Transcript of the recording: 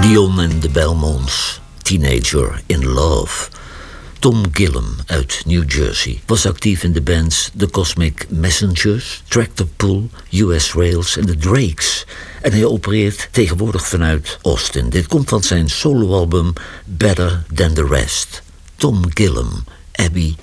Dion en de Belmonts, Teenager in Love. Tom Gillum uit New Jersey was actief in de bands The Cosmic Messengers, Tractor Pull, US Rails en The Drakes. En hij opereert tegenwoordig vanuit Austin. Dit komt van zijn soloalbum Better Than The Rest. Tom Gillum, Abbey